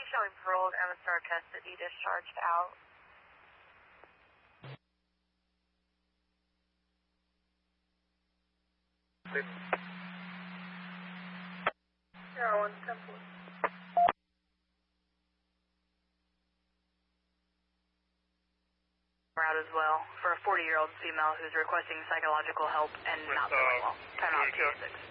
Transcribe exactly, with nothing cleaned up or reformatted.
showing paroled M S R custody discharged out. Zero one temple. Out as well for a forty-year-old female who's requesting psychological help and not feeling well. Time out two oh six.